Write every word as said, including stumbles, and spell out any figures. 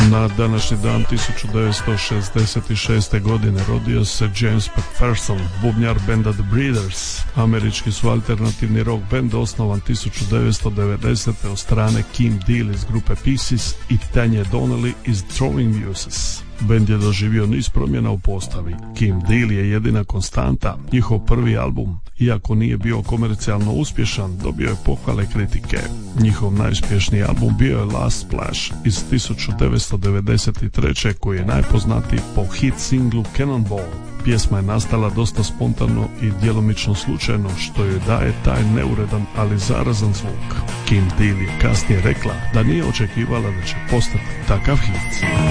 Na današnji dan tisuću devetsto šezdeset šeste. godine rodio se James McPherson, bubnjar benda The Breeders. Američki su alternativni rock band osnovan tisuću devetsto devedesete. od strane Kim Deal iz grupe Pieces i Tanya Donnelly iz Throwing Muses. Band je doživio niz promjena u postavi. Kim Deal je jedina konstanta. Njihov prvi album, iako nije bio komercijalno uspješan, dobio je pohvale kritike. Njihov najuspješniji album bio je Last Splash iz tisuću devetsto devedeset treće. koji je najpoznatiji po hit singlu Cannonball. Pjesma je nastala dosta spontano i djelomično slučajno, što joj daje taj neuredan, ali zarazan zvuk. Kim Deal je kasnije rekla da nije očekivala da će postati takav hit.